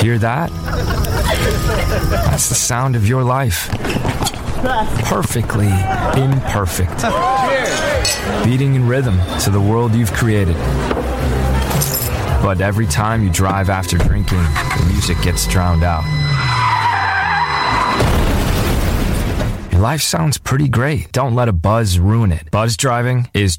Hear that? That's the sound of your life. Perfectly imperfect. Beating in rhythm to the world you've created. But every time you drive after drinking, the music gets drowned out. Your life sounds pretty great. Don't let a buzz ruin it. Buzz driving is